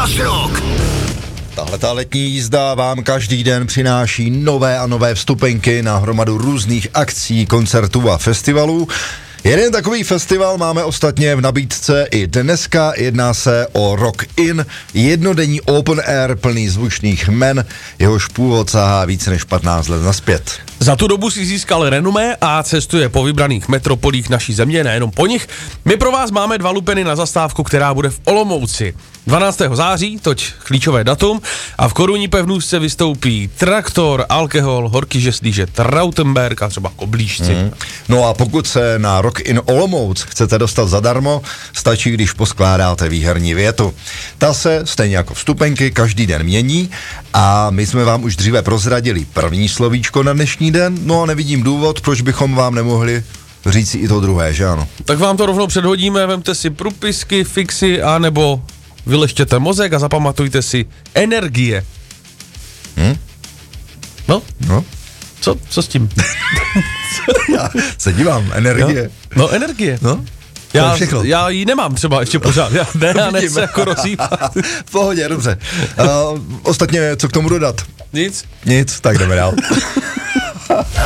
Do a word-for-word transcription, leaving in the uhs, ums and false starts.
Náš rok. Tahleta letní jízda vám každý den přináší nové a nové vstupenky na hromadu různých akcí, koncertů a festivalů. Jeden takový festival máme ostatně v nabídce i dneska, jedná se o Rock In, jednodenní open air plný zvučných men, jehož původ sahá více než patnáct let nazpět. Za tu dobu si získal renomé a cestuje po vybraných metropolích naší země, nejenom po nich. My pro vás máme dva lupeny na zastávku, která bude v Olomouci. dvanáctého září, toť klíčové datum, a v Korunní pevnůzce vystoupí Traktor, Alkohol, Horký žeslíže, Trautenberg a třeba Koblížci. Mm. No a pokud se na Rock In Olomouc chcete dostat zadarmo, stačí, když poskládáte výherní větu. Ta se, stejně jako vstupenky, každý den mění a my jsme vám už dříve prozradili první slovíčko na dnešní den, no a nevidím důvod, proč bychom vám nemohli říct i to druhé, že ano? Tak vám to rovnou předhodíme, vemte si průpisky, fixy a nebo vyleštěte mozek a zapamatujte si energie. Hm? No? No? Co? Co s tím? Já se dívám, energie. No, no energie. No? Já, já ji nemám třeba ještě pořád. Já, ne, já nechci jako rozhýbat. V pohodě, dobře. Uh, ostatně, co k tomu dodat? Nic. Nic, tak jdeme dál.